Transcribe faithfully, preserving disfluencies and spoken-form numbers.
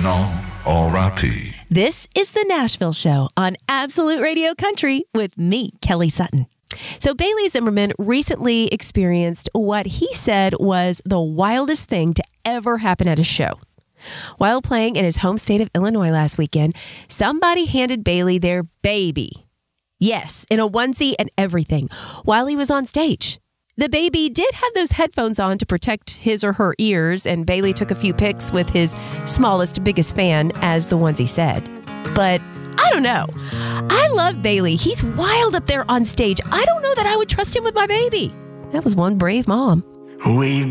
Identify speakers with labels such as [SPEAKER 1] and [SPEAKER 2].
[SPEAKER 1] Living on R I P.
[SPEAKER 2] This is the Nashville Show on Absolute Radio Country with me, Kelly Sutton. So Bailey Zimmerman recently experienced what he said was the wildest thing to ever happen at a show. While playing in his home state of Illinois last weekend, somebody handed Bailey their baby. Yes, in a onesie and everything, while he was on stage. The baby did have those headphones on to protect his or her ears, and Bailey took a few pics with his smallest, biggest fan, as the onesie said. But I don't know. I love Bailey. He's wild up there on stage. I don't know that I would trust him with my baby. That was one brave mom.
[SPEAKER 3] We